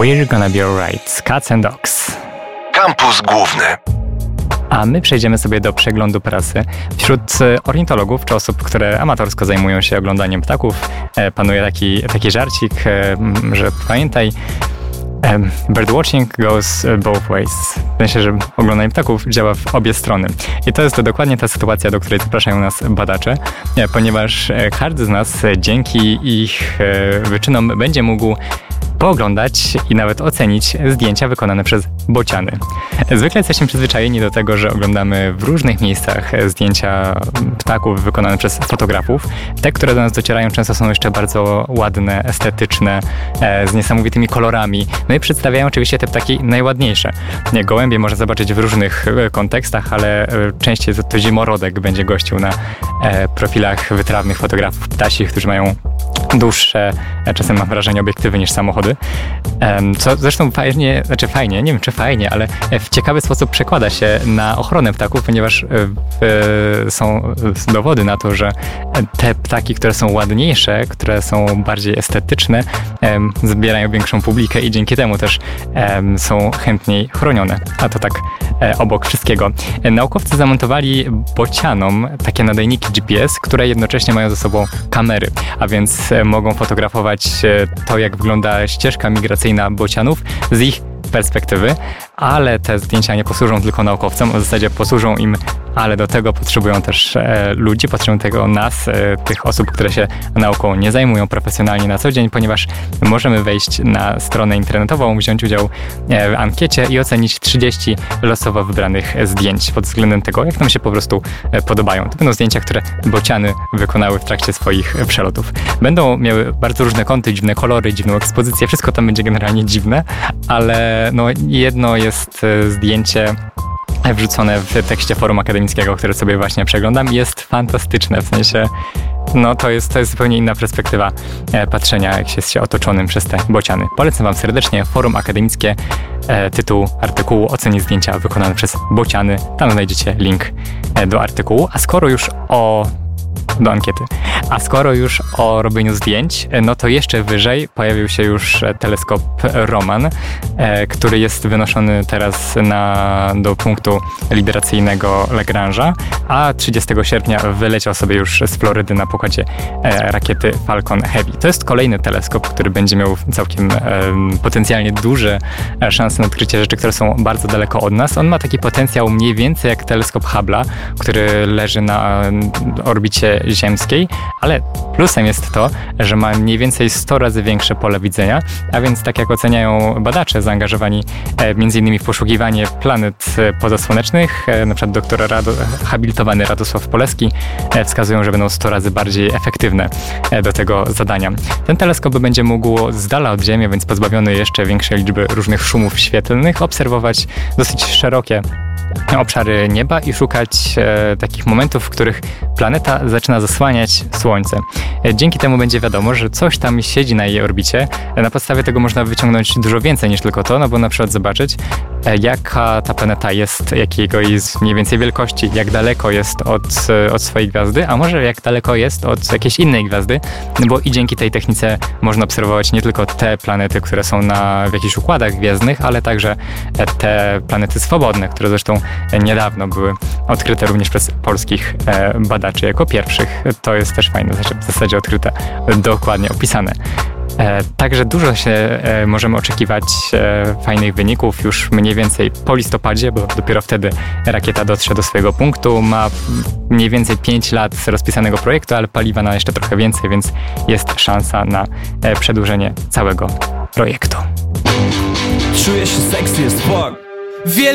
We're gonna be alright. Cats and Dogs. Kampus Główny. A my przejdziemy sobie do przeglądu prasy. Wśród ornitologów czy osób, które amatorsko zajmują się oglądaniem ptaków, panuje taki żarcik, że pamiętaj, birdwatching goes both ways. W sensie, że oglądanie ptaków działa w obie strony. I to jest dokładnie ta sytuacja, do której zapraszają nas badacze, ponieważ każdy z nas dzięki ich wyczynom będzie mógł pooglądać i nawet ocenić zdjęcia wykonane przez bociany. Zwykle jesteśmy przyzwyczajeni do tego, że oglądamy w różnych miejscach zdjęcia ptaków wykonane przez fotografów. Te, które do nas docierają, często są jeszcze bardzo ładne, estetyczne, z niesamowitymi kolorami. No i przedstawiają oczywiście te ptaki najładniejsze. Gołębie można zobaczyć w różnych kontekstach, ale częściej to zimorodek będzie gościł na profilach wytrawnych fotografów ptasich, którzy mają dłuższe, czasem mam wrażenie, obiektywy niż samochody. Co zresztą fajnie, nie wiem czy fajnie, ale w ciekawy sposób przekłada się na ochronę ptaków, ponieważ są dowody na to, że te ptaki, które są ładniejsze, które są bardziej estetyczne, zbierają większą publikę i dzięki temu też są chętniej chronione. A to tak obok wszystkiego. Naukowcy zamontowali bocianom takie nadajniki GPS, które jednocześnie mają ze sobą kamery, a więc mogą fotografować to, jak wygląda ścieżka migracyjna bocianów z ich perspektywy, ale te zdjęcia nie posłużą tylko naukowcom, w zasadzie posłużą im, ale do tego potrzebują też ludzi, potrzebują tego nas, tych osób, które się nauką nie zajmują profesjonalnie na co dzień, ponieważ możemy wejść na stronę internetową, wziąć udział w ankiecie i ocenić 30 losowo wybranych zdjęć pod względem tego, jak nam się po prostu podobają. To będą zdjęcia, które bociany wykonały w trakcie swoich przelotów. Będą miały bardzo różne kąty, dziwne kolory, dziwną ekspozycję, wszystko tam będzie generalnie dziwne, ale no jedno jest zdjęcie wrzucone w tekście forum akademickiego, które sobie właśnie przeglądam, jest fantastyczne, w sensie no to jest zupełnie inna perspektywa patrzenia, jak się jest się otoczonym przez te bociany. Polecam wam serdecznie forum akademickie, tytuł artykułu oceni zdjęcia wykonane przez bociany, tam znajdziecie link do artykułu, do ankiety. A skoro już o robieniu zdjęć, no to jeszcze wyżej pojawił się już teleskop Roman, który jest wynoszony teraz do punktu liberacyjnego Lagrange'a, a 30 sierpnia wyleciał sobie już z Florydy na pokładzie rakiety Falcon Heavy. To jest kolejny teleskop, który będzie miał całkiem potencjalnie duże szanse na odkrycie rzeczy, które są bardzo daleko od nas. On ma taki potencjał mniej więcej jak teleskop Hubble'a, który leży na orbicie ziemskiej, ale plusem jest to, że ma mniej więcej 100 razy większe pole widzenia, a więc tak jak oceniają badacze zaangażowani m.in. w poszukiwanie planet pozasłonecznych, na przykład doktor habilitowany Radosław Poleski, wskazują, że będą 100 razy bardziej efektywne do tego zadania. Ten teleskop będzie mógł z dala od Ziemi, więc pozbawiony jeszcze większej liczby różnych szumów świetlnych, obserwować dosyć szerokie obszary nieba i szukać takich momentów, w których planeta zaczyna zasłaniać Słońce. Dzięki temu będzie wiadomo, że coś tam siedzi na jej orbicie. Na podstawie tego można wyciągnąć dużo więcej niż tylko to, no bo na przykład zobaczyć, jaka ta planeta jest, jakiego jest mniej więcej wielkości, jak daleko jest od swojej gwiazdy, a może jak daleko jest od jakiejś innej gwiazdy, no bo i dzięki tej technice można obserwować nie tylko te planety, które są w jakichś układach gwiezdnych, ale także te planety swobodne, które zresztą niedawno były odkryte również przez polskich badaczy jako pierwszych. To jest też fajne, w zasadzie odkryte, dokładnie opisane. Także dużo się możemy oczekiwać fajnych wyników już mniej więcej po listopadzie, bo dopiero wtedy rakieta dotrze do swojego punktu. Ma mniej więcej 5 lat z rozpisanego projektu, ale paliwa na jeszcze trochę więcej, więc jest szansa na przedłużenie całego projektu. Czuję się sexy as fuck.